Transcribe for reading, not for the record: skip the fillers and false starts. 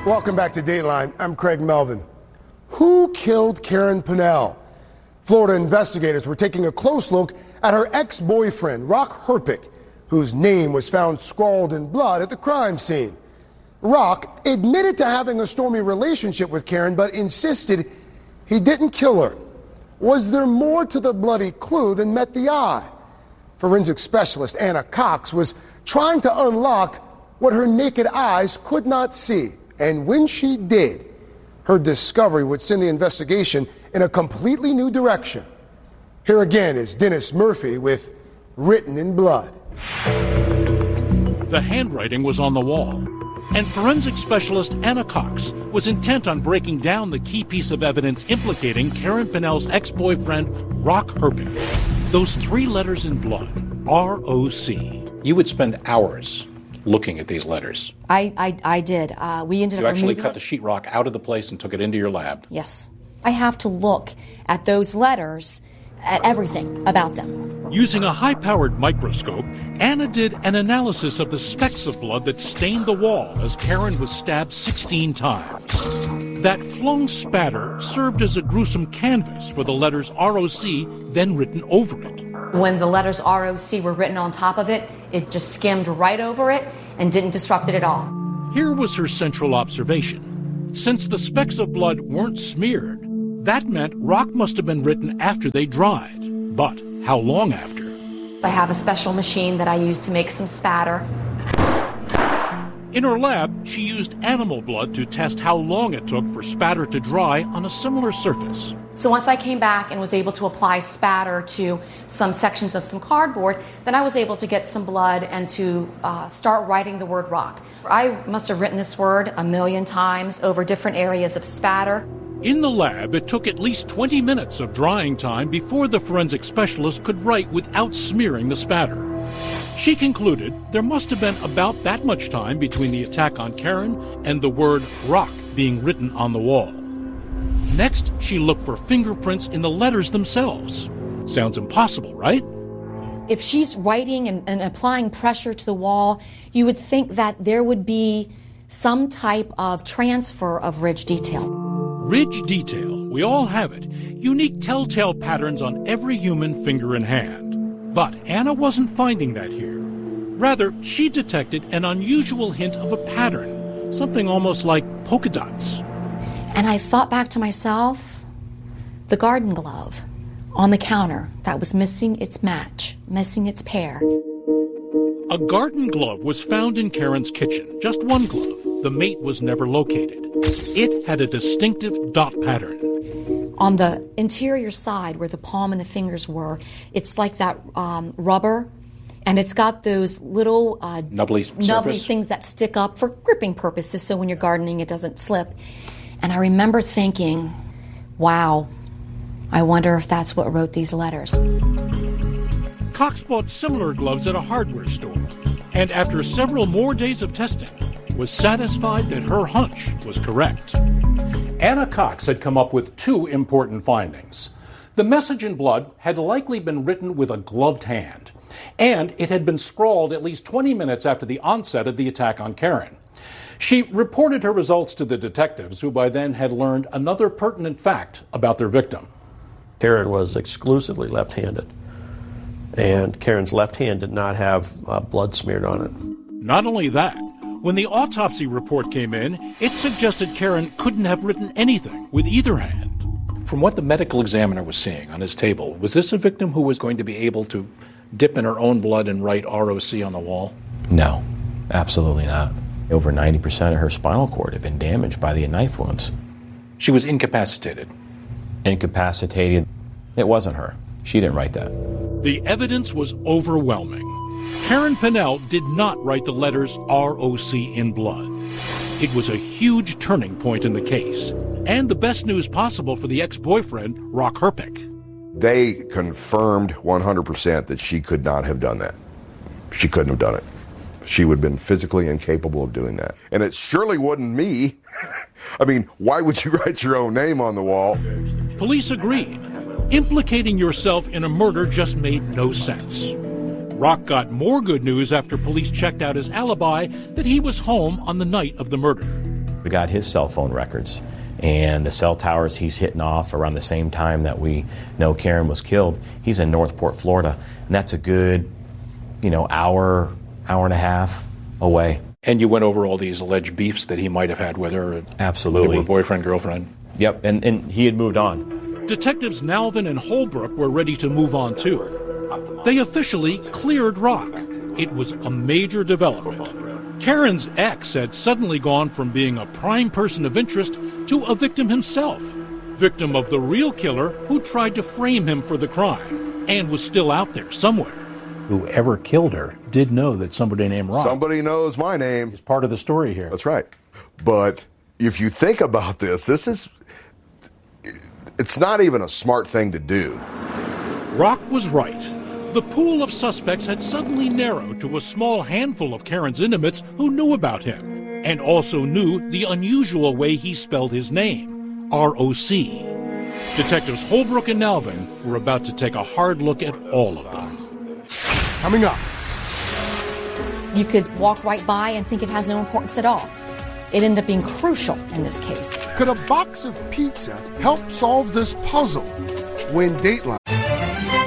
Welcome back to Dateline. I'm Craig Melvin. Who killed Karen Pennell? Florida investigators were taking a close look at her ex-boyfriend, Rock Herpick, whose name was found scrawled in blood at the crime scene. Rock admitted to having a stormy relationship with Karen, but insisted he didn't kill her. Was there more to the bloody clue than met the eye? Forensic specialist Anna Cox was trying to unlock what her naked eyes could not see. And when she did, her discovery would send the investigation in a completely new direction. Here again is Dennis Murphy with Written in Blood. The handwriting was on the wall, and forensic specialist Anna Cox was intent on breaking down the key piece of evidence implicating Karen Pennell's ex-boyfriend, Rock Herpick. Those 3 letters in blood, R-O-C. You would spend hours looking at these letters. I did. We ended up. You actually removing cut the sheetrock out of the place and took it into your lab. Yes. I have to look at those letters, at everything about them. Using a high-powered microscope, Anna did an analysis of the specks of blood that stained the wall as Karen was stabbed 16 times. That flung spatter served as a gruesome canvas for the letters R-O-C, then written over it. When the letters R-O-C were written on top of it, it just skimmed right over it and didn't disrupt it at all. Here was her central observation. Since the specks of blood weren't smeared, that meant Rock must have been written after they dried. But how long after? I have a special machine that I use to make some spatter. In her lab, she used animal blood to test how long it took for spatter to dry on a similar surface. So once I came back and was able to apply spatter to some sections of some cardboard, then I was able to get some blood and to start writing the word rock. I must have written this word 1,000,000 times over different areas of spatter. In the lab, it took at least 20 minutes of drying time before the forensic specialist could write without smearing the spatter. She concluded there must have been about that much time between the attack on Karen and the word rock being written on the wall. Next, she looked for fingerprints in the letters themselves. Sounds impossible, right? If she's writing and applying pressure to the wall, you would think that there would be some type of transfer of ridge detail. Ridge detail, we all have it. Unique telltale patterns on every human finger and hand. But Anna wasn't finding that here. Rather, she detected an unusual hint of a pattern, something almost like polka dots. And I thought back to myself, the garden glove on the counter that was missing its match, missing its pair. A garden glove was found in Karen's kitchen, just one glove. The mate was never located. It had a distinctive dot pattern. On the interior side where the palm and the fingers were, it's like that rubber, and it's got those little nubbly things that stick up for gripping purposes, so when you're gardening it doesn't slip. And I remember thinking, wow, I wonder if that's what wrote these letters. Cox bought similar gloves at a hardware store, and after several more days of testing, was satisfied that her hunch was correct. Anna Cox had come up with 2 important findings. The message in blood had likely been written with a gloved hand, and it had been scrawled at least 20 minutes after the onset of the attack on Karen. She reported her results to the detectives, who by then had learned another pertinent fact about their victim. Karen was exclusively left-handed, and Karen's left hand did not have blood smeared on it. Not only that, when the autopsy report came in, it suggested Karen couldn't have written anything with either hand. From what the medical examiner was seeing on his table, was this a victim who was going to be able to dip in her own blood and write ROC on the wall? No, absolutely not. Over 90% of her spinal cord had been damaged by the knife wounds. She was incapacitated. Incapacitated. It wasn't her. She didn't write that. The evidence was overwhelming. Karen Pennell did not write the letters ROC in blood. It was a huge turning point in the case, and the best news possible for the ex-boyfriend, Rock Herpick. They confirmed 100% that she could not have done that. She couldn't have done it. She would have been physically incapable of doing that. And it surely wasn't me. I mean, why would you write your own name on the wall? Police agreed. Implicating yourself in a murder just made no sense. Rock got more good news after police checked out his alibi that he was home on the night of the murder. We got his cell phone records and the cell towers he's hitting off around the same time that we know Karen was killed. He's in Northport, Florida, and that's a good, hour and a half away. And you went over all these alleged beefs that he might have had with her. Absolutely. They were boyfriend, girlfriend. Yep, and he had moved on. Detectives Nalvin and Holbrook were ready to move on too. They officially cleared Rock. It was a major development. Karen's ex had suddenly gone from being a prime person of interest to a victim himself. Victim of the real killer who tried to frame him for the crime and was still out there somewhere. Whoever killed her did know that somebody named Rock. Somebody knows my name. Is part of the story here. That's right. But if you think about this, it's not even a smart thing to do. Rock was right. The pool of suspects had suddenly narrowed to a small handful of Karen's intimates who knew about him and also knew the unusual way he spelled his name, R-O-C. Detectives Holbrook and Nalvin were about to take a hard look at all of them. Coming up. You could walk right by and think it has no importance at all. It ended up being crucial in this case. Could a box of pizza help solve this puzzle? When Dateline.